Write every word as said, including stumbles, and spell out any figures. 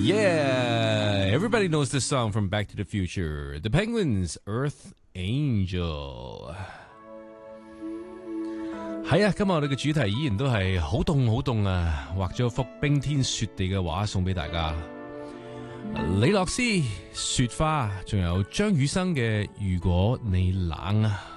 Yeah, everybody knows this song from Back to the Future. The Penguins, Earth Angel。係啊，今日我哋嘅主題依然都係好凍好凍啊，畫咗幅冰天雪地嘅畫送俾大家。李樂詩、雪花，仲有張雨生嘅如果你冷啊。